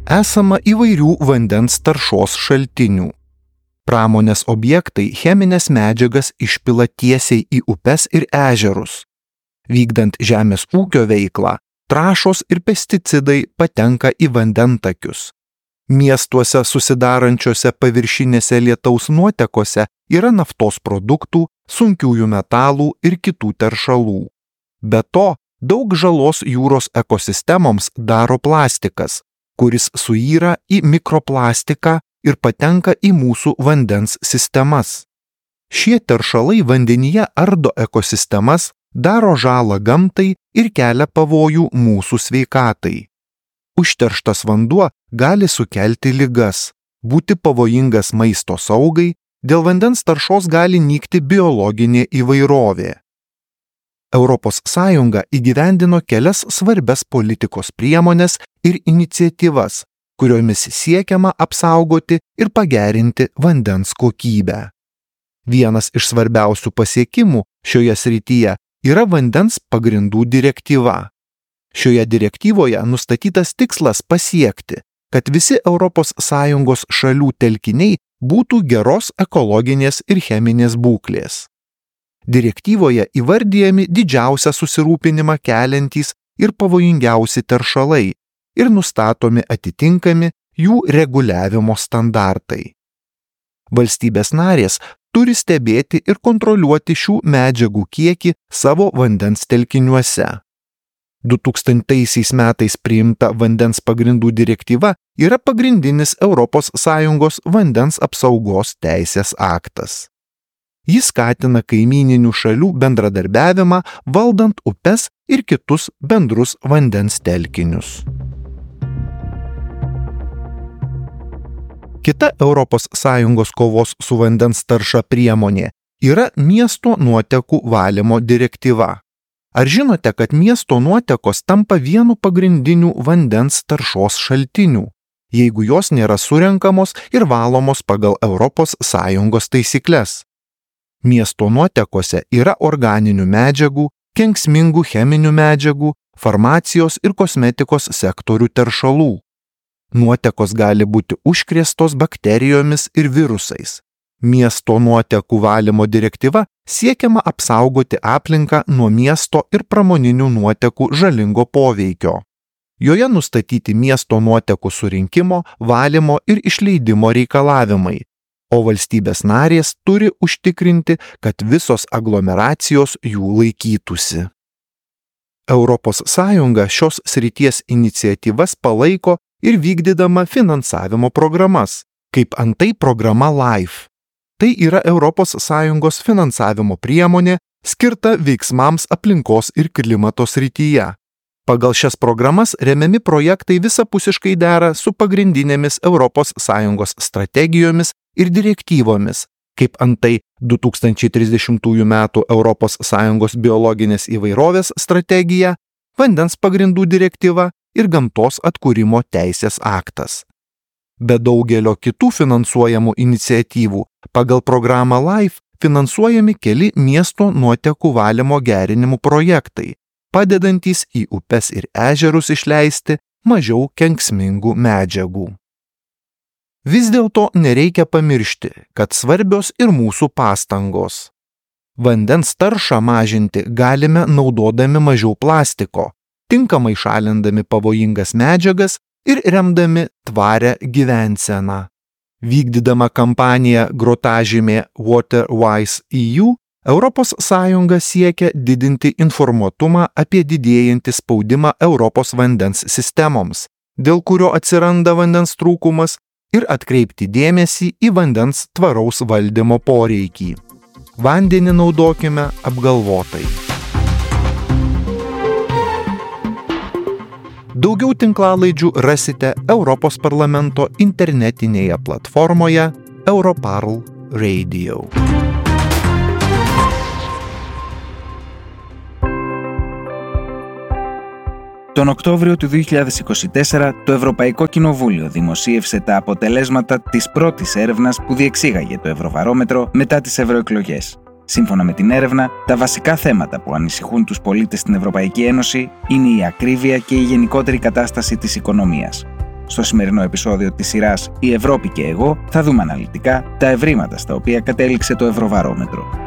esama įvairių vandens taršos šaltinių. Pramonės objektai cheminės medžiagas išpila tiesiai į upes ir ežerus. Vykdant žemės ūkio veiklą, trąšos ir pesticidai patenka į vandentakius. Miestuose susidarančiose paviršinėse lietaus nuotekose yra naftos produktų, sunkiųjų metalų ir kitų teršalų. Be to, daug žalos jūros ekosistemoms daro plastikas, kuris suyra į mikroplastiką ir patenka į mūsų vandens sistemas. Šie teršalai vandenyje ardo ekosistemas, daro žalą gamtai ir kelia pavojų mūsų sveikatai. Užterštas vanduo gali sukelti ligas, būti pavojingas maisto saugai, dėl vandens taršos gali nykti biologinė įvairovė. ES įgyvendino kelias svarbias politikos priemones ir iniciatyvas, kuriomis siekiama apsaugoti ir pagerinti vandens kokybę. Vienas iš svarbiausių pasiekimų šioje srityje yra vandens pagrindų direktyva. Šioje direktyvoje nustatytas tikslas pasiekti, kad visi ES šalių telkiniai būtų geros ekologinės ir cheminės būklės. Direktyvoje įvardijami didžiausią susirūpinimą keliantys ir pavojingiausi teršalai ir nustatomi atitinkami jų reguliavimo standartai. Valstybės narės turi stebėti ir kontroliuoti šių medžiagų kiekį savo vandens telkiniuose. 2000 metais priimta vandens pagrindų direktyva yra pagrindinis ES vandens apsaugos teisės aktas. Jis skatina kaimyninių šalių bendradarbiavimą valdant upes ir kitus bendrus vandens telkinius. Kita ES kovos su vandens tarša priemonė yra miesto nuotekų valymo direktyva. Ar žinote, kad miesto nuotekos tampa vienu pagrindinių vandens taršos šaltinių, jeigu jos nėra surenkamos ir valomos pagal ES taisykles? Miesto nuotekose yra organinių medžiagų, kenksmingų cheminių medžiagų, farmacijos ir kosmetikos sektorių teršalų. Nuotekos gali būti užkrėstos bakterijomis ir virusais. Miesto nuotekų valymo direktyva siekiama apsaugoti aplinką nuo miesto ir pramoninių nuotekų žalingo poveikio. Joje nustatyti miesto nuotekų surinkimo, valymo ir išleidimo reikalavimai, o valstybės narės turi užtikrinti, kad visos aglomeracijos jų laikytųsi. ES šios srities iniciatyvas palaiko ir vykdydama finansavimo programas, kaip antai programa LIFE. Tai yra ES finansavimo priemonė skirta veiksmams aplinkos ir klimato srityje. Pagal šias programas remiami projektai visapusiškai dera su pagrindinėmis ES strategijomis ir direktyvomis, kaip antai 2030 m. ES biologinės įvairovės strategija, vandens pagrindų direktyva ir gamtos atkūrimo teisės aktas. Be daugelio kitų finansuojamų iniciatyvų, pagal programą LIFE finansuojami keli miesto nuotekų valymo gerinimų projektai, padedantys į upes ir ežerus išleisti mažiau kenksmingų medžiagų. Vis dėlto nereikia pamiršti, kad svarbios ir mūsų pastangos. Vandens taršą mažinti galime naudodami mažiau plastiko, tinkamai šalindami pavojingas medžiagas ir remdami tvarią gyvenseną. Vykdydama kampaniją grotažymė WaterWise EU, ES siekia didinti informuotumą apie didėjantį spaudimą Europos vandens sistemoms, dėl kurio atsiranda vandens trūkumas, ir atkreipti dėmesį į vandens tvaraus valdymo poreikį. Vandenį naudokime apgalvotai. Daugiau tinklalaidžių rasite Europos parlamento internetinėje platformoje Europarl Radio. Τον Οκτώβριο του 2024, το Ευρωπαϊκό Κοινοβούλιο δημοσίευσε τα αποτελέσματα της πρώτης έρευνας που διεξήγαγε το Ευρωβαρόμετρο μετά τις ευρωεκλογές. Σύμφωνα με την έρευνα, τα βασικά θέματα που ανησυχούν τους πολίτες στην Ευρωπαϊκή Ένωση είναι η ακρίβεια και η γενικότερη κατάσταση της οικονομίας. Στο σημερινό επεισόδιο της σειράς «Η Ευρώπη και εγώ» θα δούμε αναλυτικά τα ευρήματα στα οποία κατέληξε το Ευρωβαρόμετρο.